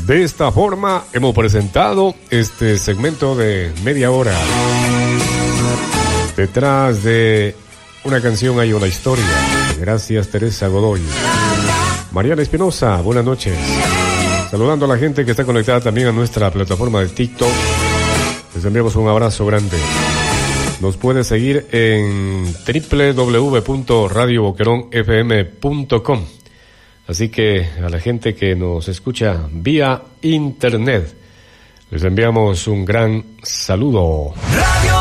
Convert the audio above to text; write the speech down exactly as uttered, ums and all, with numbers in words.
De esta forma hemos presentado este segmento de media hora. Detrás de una canción hay una historia. Gracias, Teresa Godoy. Mariana Espinosa, buenas noches. Saludando a la gente que está conectada también a nuestra plataforma de TikTok. Les enviamos un abrazo grande. Nos puede seguir en doble u doble u doble u punto radio boquerón f m punto com. Así que a la gente que nos escucha vía internet, les enviamos un gran saludo.